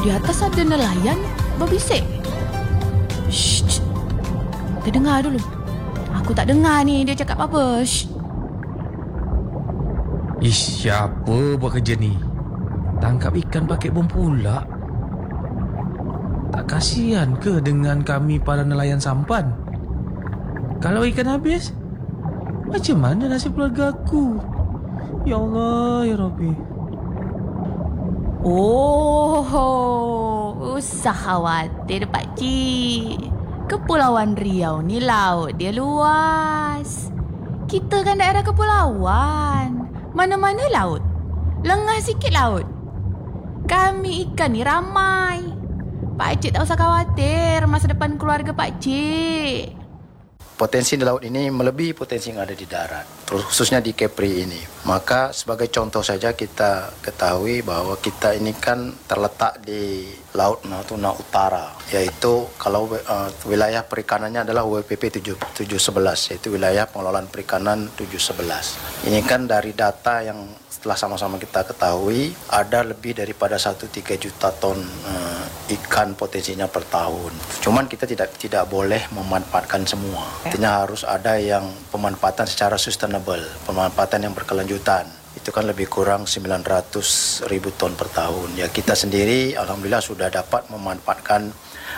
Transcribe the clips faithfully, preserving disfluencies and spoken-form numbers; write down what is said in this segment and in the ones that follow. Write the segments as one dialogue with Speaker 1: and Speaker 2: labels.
Speaker 1: Di atas ada nelayan berbisik. Shh. Kita dengar dulu. Aku tak dengar ni dia cakap apa. Shh.
Speaker 2: Ish, siapa buat kerja ni? Tangkap ikan pakai bom pula. Tak kasihan ke dengan kami para nelayan sampan? Kalau ikan habis, macam mana nasib keluarga aku? Ya Allah, ya Rabbi.
Speaker 1: Oh, usah khawatir pakcik. Kepulauan Riau ni laut dia luas. Kita kan daerah kepulauan. Mana-mana laut. Lengah sikit laut. Kami ikan ni ramai. Pakcik tak usah khawatir masa depan keluarga pakcik.
Speaker 3: Potensi di laut ini melebihi potensi yang ada di darat, khususnya di Kepri ini. Maka sebagai contoh saja kita ketahui bahwa kita ini kan terletak di Laut Natuna Utara, yaitu kalau uh, wilayah perikanannya adalah W P P tujuh sebelas, yaitu wilayah pengelolaan perikanan tujuh sebelas. Ini kan dari data yang setelah sama-sama kita ketahui ada lebih daripada satu koma tiga juta ton uh, ikan potensinya per tahun. Cuman kita tidak tidak boleh memanfaatkan semua. Artinya harus ada yang pemanfaatan secara sustainable, pemanfaatan yang berkelanjutan. Itu kan lebih kurang sembilan ratus ribu ton per tahun. Ya kita sendiri alhamdulillah sudah dapat memanfaatkan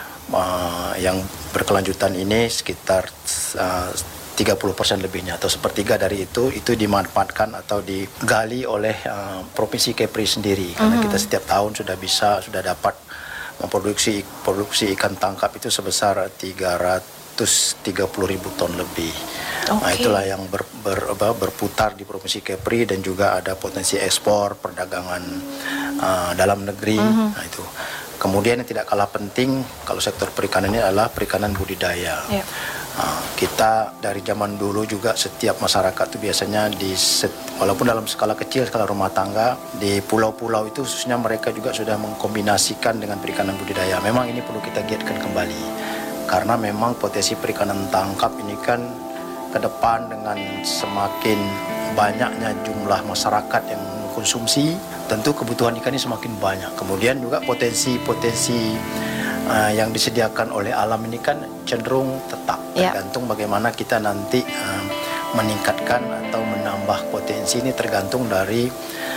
Speaker 3: uh, yang berkelanjutan ini sekitar uh, tiga puluh persen lebihnya atau sepertiga dari itu itu dimanfaatkan atau digali oleh uh, Provinsi Kepri sendiri. Karena uh-huh. kita setiap tahun sudah bisa sudah dapat memproduksi produksi ikan tangkap itu sebesar tiga ratus tiga puluh ribu ton lebih. Okay. Nah, itulah yang ber, ber, ber, berputar di Provinsi Kepri dan juga ada potensi ekspor perdagangan uh, dalam negeri. Uh-huh. Nah, itu. Kemudian yang tidak kalah penting kalau sektor perikanan ini adalah perikanan budidaya. Yeah. Uh, kita dari zaman dulu juga setiap masyarakat itu biasanya di set, walaupun dalam skala kecil, skala rumah tangga di pulau-pulau itu khususnya mereka juga sudah mengkombinasikan dengan perikanan budidaya. Memang ini perlu kita giatkan kembali karena memang potensi perikanan tangkap ini kan ke depan dengan semakin banyaknya jumlah masyarakat yang mengkonsumsi, tentu kebutuhan ikan ini semakin banyak. Kemudian juga potensi-potensi uh, yang disediakan oleh alam ini kan cenderung tetap. Ya. Tergantung bagaimana kita nanti uh, meningkatkan atau menambah potensi ini tergantung dari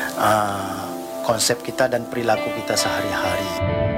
Speaker 3: uh, konsep kita dan perilaku kita sehari-hari.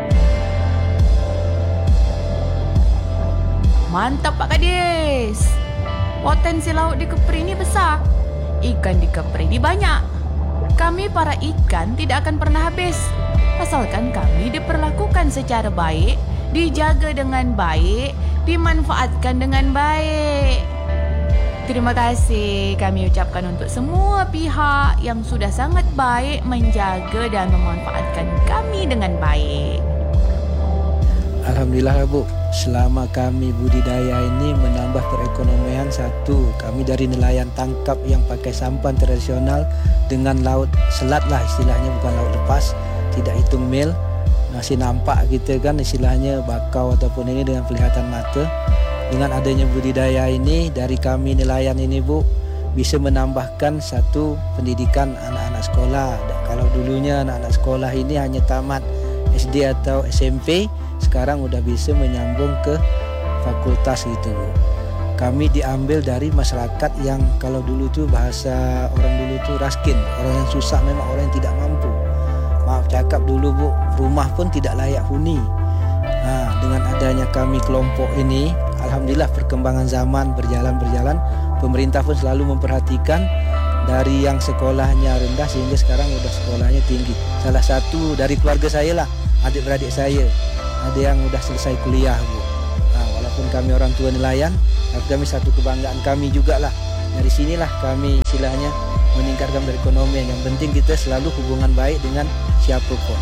Speaker 1: Mantap Pak Kadis. Potensi laut di Kepri ini besar. Ikan di Kepri ini banyak. Kami para ikan tidak akan pernah habis. Asalkan kami diperlakukan secara baik, dijaga dengan baik, dimanfaatkan dengan baik. Terima kasih kami ucapkan untuk semua pihak yang sudah sangat baik menjaga dan memanfaatkan kami dengan baik.
Speaker 4: Alhamdulillah Bu, selama kami budidaya ini menambah perekonomian satu, kami dari nelayan tangkap yang pakai sampan tradisional dengan laut selat lah istilahnya, bukan laut lepas, tidak hitung mil, masih nampak gitu kan istilahnya bakau ataupun ini dengan penglihatan mata. Dengan adanya budidaya ini dari kami nelayan ini Bu, bisa menambahkan satu pendidikan anak-anak sekolah. Kalau dulunya anak-anak sekolah ini hanya tamat S D atau S M P, sekarang udah bisa menyambung ke fakultas gitu Bu. Kami diambil dari masyarakat yang kalau dulu tuh bahasa orang dulu tuh raskin, orang yang susah, memang orang yang tidak mampu. Maaf cakap dulu Bu, rumah pun tidak layak huni. Nah, dengan adanya kami kelompok ini, alhamdulillah perkembangan zaman berjalan-berjalan, pemerintah pun selalu memperhatikan dari yang sekolahnya rendah sehingga sekarang udah sekolahnya tinggi. Salah satu dari keluarga saya lah, adik-beradik saya, ada yang udah selesai kuliah Bu. Nah, walaupun kami orang tua nelayan, tapi kami satu kebanggaan kami juga lah. Dari sinilah kami istilahnya meningkatkan perekonomian. Yang penting kita selalu hubungan baik dengan siapapun.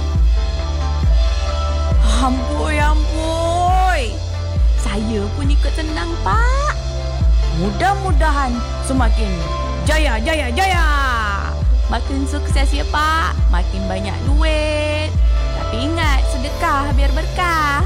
Speaker 1: Ampun, ampun. Saya pun ikut senang Pak. Mudah-mudahan semakin jaya, jaya, jaya. Makin sukses ya Pak, makin banyak duit. Tapi ingat, sedekah biar berkah.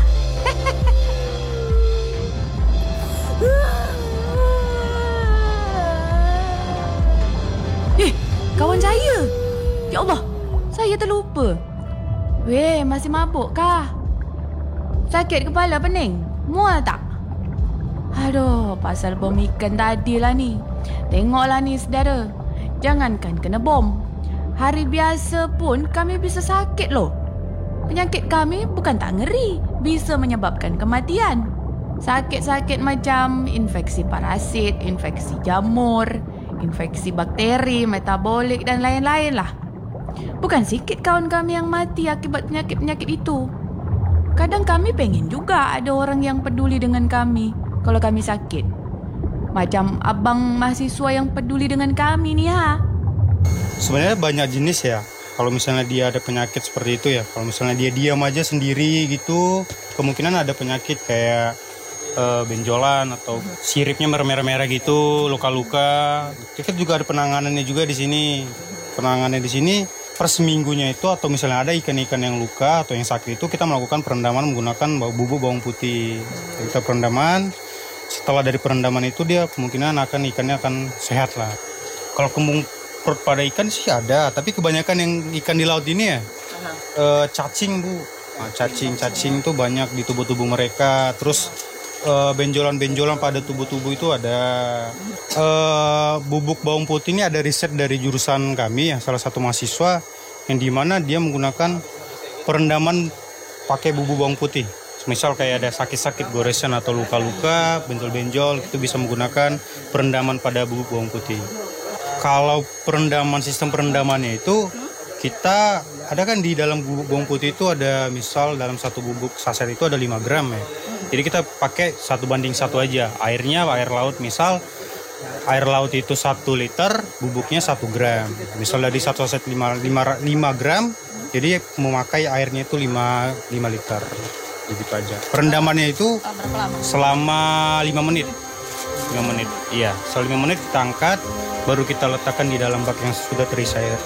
Speaker 1: Eh, kawan saya. Ya Allah, saya terlupa. Weh, masih mabuk kah? Sakit kepala pening? Mual tak? Aduh, pasal bom ikan tadi lah ni. Tengoklah ni saudara. Jangankan kena bom. Hari biasa pun kami bisa sakit loh. Penyakit kami bukan tak ngeri, bisa menyebabkan kematian. Sakit-sakit macam infeksi parasit, infeksi jamur, infeksi bakteri, metabolik dan lain-lain lah. Bukan sikit kawan kami yang mati akibat penyakit-penyakit itu. Kadang kami pengen juga ada orang yang peduli dengan kami kalau kami sakit. Macam abang mahasiswa yang peduli dengan kami ni ha.
Speaker 5: Sebenarnya banyak jenis ya. Kalau misalnya dia ada penyakit seperti itu ya. Kalau misalnya dia diam aja sendiri gitu, kemungkinan ada penyakit kayak uh, benjolan atau siripnya merah-merah gitu, luka-luka. Kita juga ada penanganannya juga di sini. Penanganannya di sini per seminggunya itu atau misalnya ada ikan-ikan yang luka atau yang sakit itu kita melakukan perendaman menggunakan bubuk bawang putih. Kita perendaman, setelah dari perendaman itu dia kemungkinan akan ikannya akan sehat lah. Kalau kembung perut pada ikan sih ada, tapi kebanyakan yang ikan di laut ini ya uh, cacing bu, nah, cacing cacing itu banyak di tubuh-tubuh mereka. Terus uh, benjolan-benjolan pada tubuh-tubuh itu ada. Uh, bubuk bawang putih ini ada riset dari jurusan kami ya, salah satu mahasiswa yang dimana dia menggunakan perendaman pakai bubuk bawang putih. Misal kayak ada sakit-sakit goresan atau luka-luka, benjol-benjol, itu bisa menggunakan perendaman pada bubuk bawang putih. Kalau perendaman, sistem perendamannya itu kita ada kan di dalam bubuk bawang putih itu ada misal dalam satu bubuk saset itu ada lima gram ya. Jadi kita pakai satu banding satu aja. Airnya air laut misal air laut itu satu liter, bubuknya satu gram. Misal dari satu saset lima gram, jadi memakai airnya itu lima liter. Begitu aja. Perendamannya itu selama lima menit. lima menit. Iya, selama lima menit kita angkat, baru kita letakkan di dalam bak yang sudah terisi air.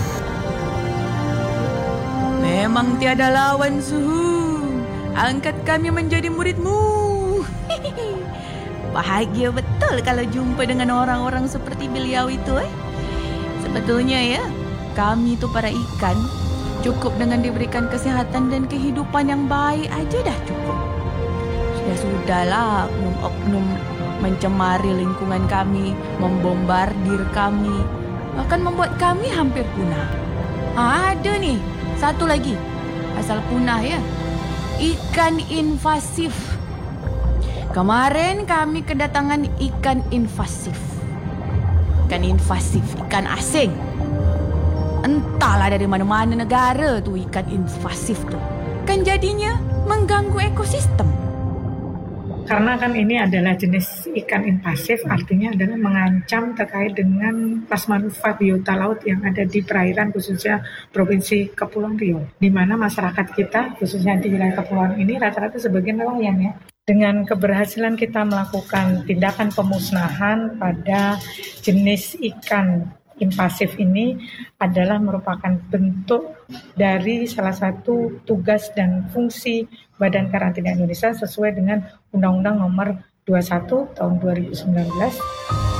Speaker 1: Memang tiada lawan suhu. Angkat kami menjadi muridmu. Bahagia betul kalau jumpa dengan orang-orang seperti beliau itu eh. Sebetulnya ya, kami itu para ikan cukup dengan diberikan kesehatan dan kehidupan yang baik aja dah cukup. Sudah-sudahlah oknum-oknum mencemari lingkungan kami, membombardir kami, bahkan membuat kami hampir punah. Ah, ada nih, satu lagi. Asal punah ya. Ikan invasif. Kemarin kami kedatangan ikan invasif. Ikan invasif, ikan asing. Entahlah dari mana-mana negara tu ikan invasif tu. Kan jadinya mengganggu ekosistem.
Speaker 6: Karena kan ini adalah jenis ikan invasif, artinya adalah mengancam terkait dengan plasmanuva biota laut yang ada di perairan khususnya Provinsi Kepulauan Riau. Di mana masyarakat kita, khususnya di wilayah kepulauan ini, rata-rata sebagian nelayan ya. Dengan keberhasilan kita melakukan tindakan pemusnahan pada jenis ikan invasif ini adalah merupakan bentuk dari salah satu tugas dan fungsi Badan Karantina Indonesia sesuai dengan Undang-Undang Nomor dua puluh satu Tahun dua ribu sembilan belas